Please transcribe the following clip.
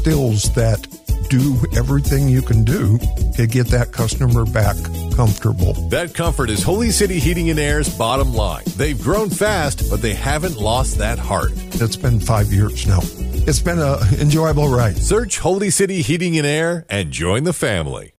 stills that do everything you can do to get that customer back comfortable. That comfort is Holy City Heating and Air's bottom line. They've grown fast, but they haven't lost that heart. It's been 5 years now. It's been an enjoyable ride. Search Holy City Heating and Air and join the family.